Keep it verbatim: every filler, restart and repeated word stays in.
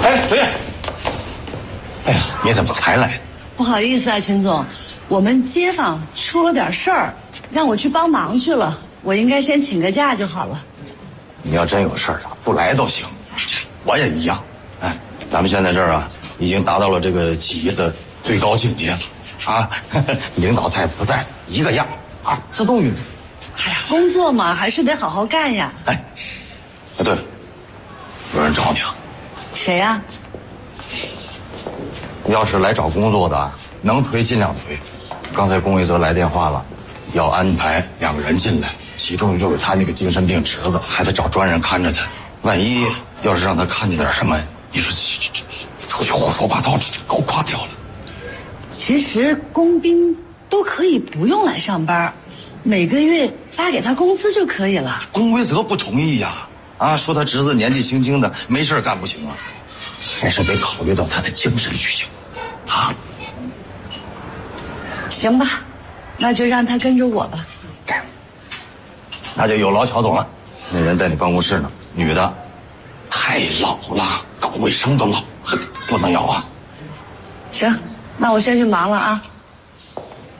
哎，主任，哎呀，你怎么才来？ 不好意思啊，秦总，我们街坊出了点事儿，让我去帮忙去了。我应该先请个假就好了。 你要真有事儿啊，不来都行。我也一样。哎，咱们现在这儿啊，已经达到了这个企业的最高境界了啊！领导在不在一个样啊，自动运转。 哎呀，工作嘛，还是得好好干呀。 哎，哎，对了，有人找你啊。 谁呀？ 要是来找工作的，能推尽量推。刚才龚维泽来电话了，要安排两个人进来，其中就是他那个精神病侄子，还得找专人看着他。万一要是让他看见点什么，你说出去胡说八道，这就搞垮掉了。 其实工兵都可以不用来上班，每个月发给他工资就可以了。 龚维泽不同意呀，啊，说他侄子年纪轻轻的，没事干不行啊，还是得考虑到他的精神需求，啊。 行吧，那就让他跟着我吧。 那就有劳乔总了。那人在你办公室呢，女的，太老了，搞卫生都老，这不能要啊。 行，那我先去忙了啊。